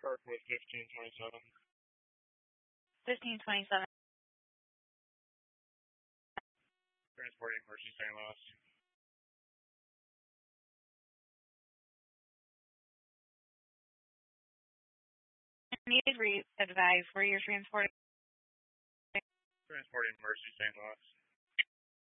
Parkwood 1527. 1527. Transporting Mercy St. Louis. Need re-advise where you're transporting. Transporting Mercy St. Louis.